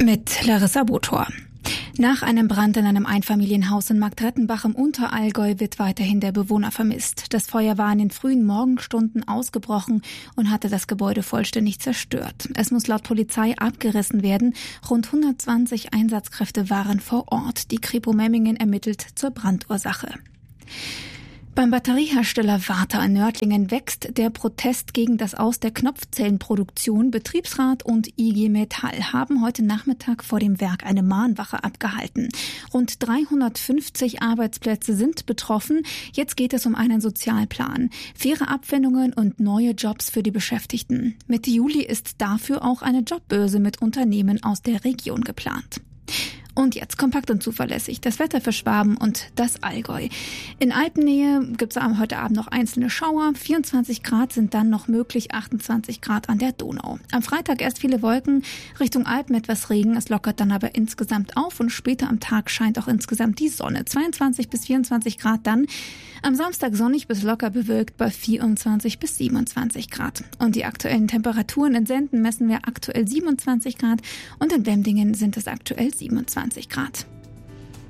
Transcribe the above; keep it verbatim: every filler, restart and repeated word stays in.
Mit Larissa Botor. Nach einem Brand in einem Einfamilienhaus in Marktrettenbach im Unterallgäu wird weiterhin der Bewohner vermisst. Das Feuer war in den frühen Morgenstunden ausgebrochen und hatte das Gebäude vollständig zerstört. Es muss laut Polizei abgerissen werden. Rund hundertzwanzig Einsatzkräfte waren vor Ort. Die Kripo Memmingen ermittelt zur Brandursache. Beim Batteriehersteller Varta in Nördlingen wächst der Protest gegen das Aus der Knopfzellenproduktion. Betriebsrat und I G Metall haben heute Nachmittag vor dem Werk eine Mahnwache abgehalten. Rund dreihundertfünfzig Arbeitsplätze sind betroffen. Jetzt geht es um einen Sozialplan, faire Abfindungen und neue Jobs für die Beschäftigten. Mitte Juli ist dafür auch eine Jobbörse mit Unternehmen aus der Region geplant. Und jetzt kompakt und zuverlässig das Wetter für Schwaben und das Allgäu. In Alpennähe gibt es heute Abend noch einzelne Schauer. vierundzwanzig Grad sind dann noch möglich, achtundzwanzig Grad an der Donau. Am Freitag erst viele Wolken, Richtung Alpen etwas Regen. Es lockert dann aber insgesamt auf und später am Tag scheint auch insgesamt die Sonne. zweiundzwanzig bis vierundzwanzig Grad dann. Am Samstag sonnig bis locker bewölkt bei vierundzwanzig bis siebenundzwanzig Grad. Und die aktuellen Temperaturen in Senden messen wir aktuell siebenundzwanzig Grad und in Wemdingen sind es aktuell siebenundzwanzig Grad.